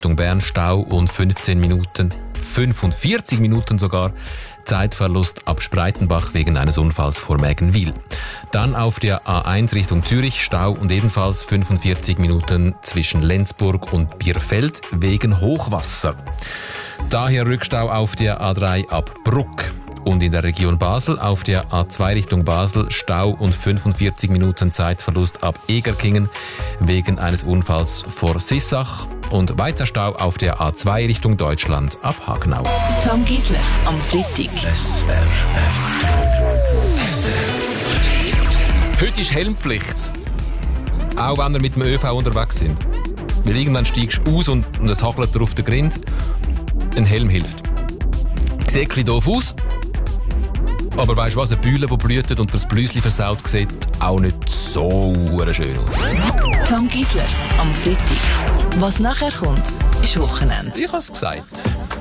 Richtung Bern Stau und 45 Minuten sogar. Zeitverlust ab Spreitenbach wegen eines Unfalls vor Mägenwil. Dann auf der A1 Richtung Zürich Stau und ebenfalls 45 Minuten zwischen Lenzburg und Bierfeld wegen Hochwasser. Daher Rückstau auf der A3 ab Bruck. Und in der Region Basel auf der A2 Richtung Basel Stau und 45 Minuten Zeitverlust ab Egerkingen wegen eines Unfalls vor Sissach. Und weiter Stau auf der A2 Richtung Deutschland ab Hagenau. Tom Gisler am Freitag. Heute ist Helmpflicht. Auch wenn wir mit dem ÖV unterwegs sind. Weil irgendwann steigst du aus und es hagelt dir auf den Grind. Ein Helm hilft. Sieht ein bisschen doof aus. Aber weisst du was, eine Bühle, die blüht und das Blüsli versaut, sieht auch nicht so schön aus. Tom Gisler am Freitag. Was nachher kommt, ist Wochenende. Ich habe es gesagt.